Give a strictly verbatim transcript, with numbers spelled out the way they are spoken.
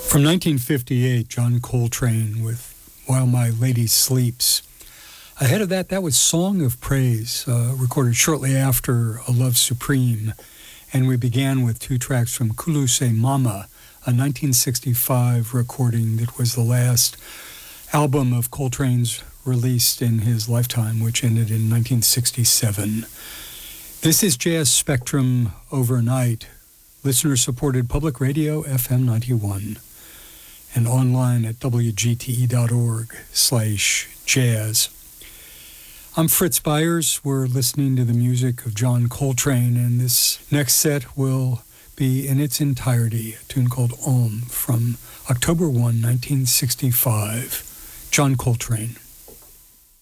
From nineteen fifty-eight, John Coltrane with While My Lady Sleeps. Ahead of that, that was Song of Praise, uh, recorded shortly after A Love Supreme. And we began with two tracks from Kulu Se Mama, a nineteen sixty-five recording that was the last album of Coltrane's released in his lifetime, which ended in nineteen sixty-seven. This is Jazz Spectrum Overnight, listener-supported public radio, F M ninety-one, and online at W G T E dot org slash jazz. I'm Fritz Byers. We're listening to the music of John Coltrane, and this next set will be in its entirety a tune called Om from October first, nineteen sixty-five. John Coltrane.